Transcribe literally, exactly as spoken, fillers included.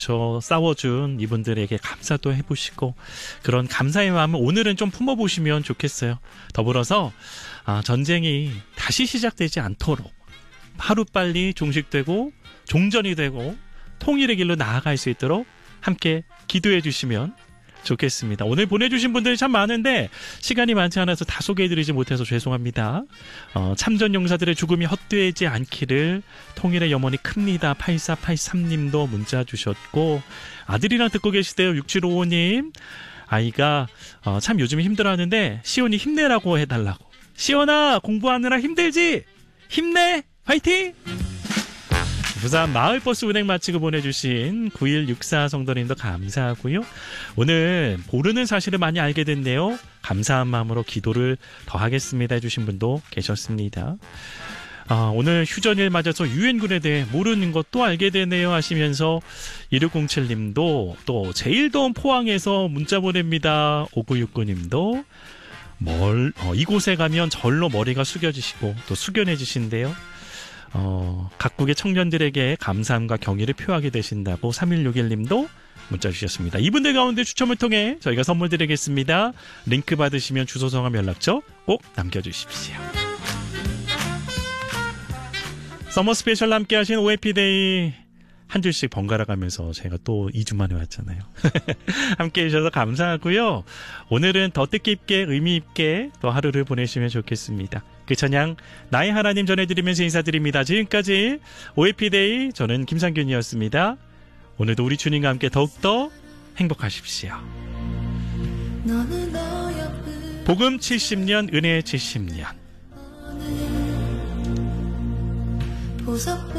저 싸워준 이분들에게 감사도 해보시고 그런 감사의 마음을 오늘은 좀 품어보시면 좋겠어요. 더불어서 아, 전쟁이 다시 시작되지 않도록 하루빨리 종식되고 종전이 되고 통일의 길로 나아갈 수 있도록 함께 기도해 주시면 좋겠습니다. 오늘 보내주신 분들이 참 많은데 시간이 많지 않아서 다 소개해드리지 못해서 죄송합니다. 어, 참전 용사들의 죽음이 헛되지 않기를 통일의 염원이 큽니다. 팔사팔삼 님도 문자 주셨고 아들이랑 듣고 계시대요. 육칠오오 님 아이가 어, 참 요즘 힘들어하는데 시온이 힘내라고 해달라고. 시온아 공부하느라 힘들지? 힘내! 화이팅! 부산 마을버스 운행 마치고 보내주신 구일육사 성도님도 감사하고요. 오늘 모르는 사실을 많이 알게 됐네요. 감사한 마음으로 기도를 더 하겠습니다 해주신 분도 계셨습니다. 아, 오늘 휴전일 맞아서 유엔군에 대해 모르는 것도 알게 되네요 하시면서 일육공칠 님도 또 제일 더운 포항에서 문자 보냅니다. 오구육구 님도 멀, 어, 이곳에 가면 절로 머리가 숙여지시고 또 숙연해지신대요. 어, 각국의 청년들에게 감사함과 경의를 표하게 되신다고 삼일육일 님도 문자 주셨습니다. 이분들 가운데 추첨을 통해 저희가 선물 드리겠습니다. 링크 받으시면 주소, 성함, 연락처 꼭 남겨주십시오. 서머 스페셜 함께 하신 오해피데이 한 줄씩 번갈아 가면서 제가 또 이 주 만에 왔잖아요. 함께 해주셔서 감사하고요. 오늘은 더 뜻깊게 의미있게 또 하루를 보내시면 좋겠습니다. 그 찬양 나의 하나님 전해드리면서 인사드립니다. 지금까지 오해피데이 저는 김상균이었습니다. 오늘도 우리 주님과 함께 더욱더 행복하십시오. 복음 칠십 년 은혜 칠십 년